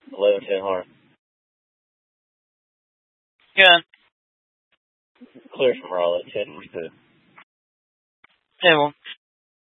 1110 Har. Good. Clear from Raleigh, 10 for 2. Table.